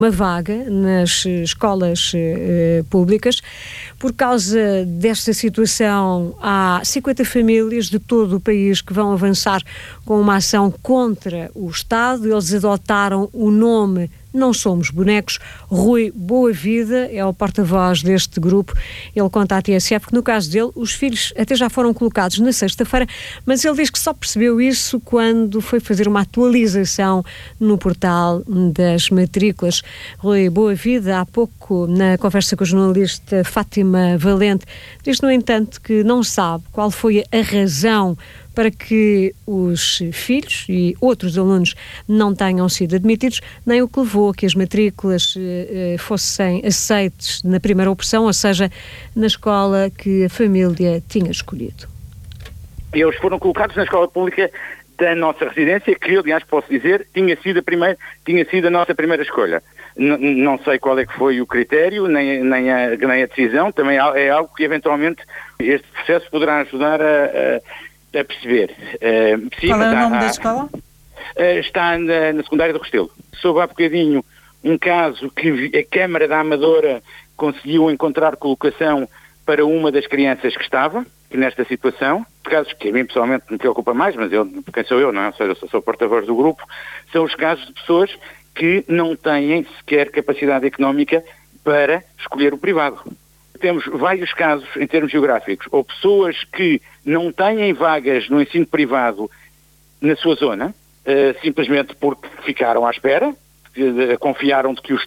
uma vaga nas escolas públicas. Por causa desta situação, há 50 famílias de todo o país que vão avançar com uma ação contra o Estado. Eles adotaram o nome Não Somos Bonecos. Rui Boavida é o porta-voz deste grupo. Ele conta à TSF que, no caso dele, os filhos até já foram colocados na sexta-feira, mas ele diz que só percebeu isso quando foi fazer uma atualização no portal das matrículas. Rui Boavida, há pouco, na conversa com a jornalista Fátima Valente, diz, no entanto, que não sabe qual foi a razão para que os filhos e outros alunos não tenham sido admitidos, nem o que levou a que as matrículas fossem aceites na primeira opção, ou seja, na escola que a família tinha escolhido. Eles foram colocados na escola pública da nossa residência, que, aliás, posso dizer, tinha sido a nossa primeira escolha. Não sei qual é que foi o critério, nem a decisão. Também é algo que, eventualmente, este processo poderá ajudar a perceber. Sim, qual é o nome da escola? Está na secundária do Restelo. Soube há bocadinho um caso que a Câmara da Amadora conseguiu encontrar colocação para uma das crianças que estava nesta situação. Casos que a mim pessoalmente me preocupa mais, mas quem sou eu, não é? Ou seja, eu sou o porta-voz do grupo, são os casos de pessoas que não têm sequer capacidade económica para escolher o privado. Temos vários casos em termos geográficos, ou pessoas que não têm vagas no ensino privado na sua zona, simplesmente porque ficaram à espera, confiaram de que